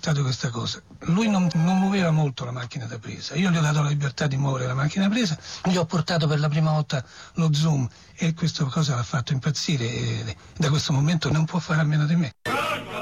accettato questa cosa. Lui non muoveva molto la macchina da presa, io gli ho dato la libertà di muovere la macchina da presa, gli ho portato per la prima volta lo zoom e questa cosa l'ha fatto impazzire e da questo momento non può fare a meno di me.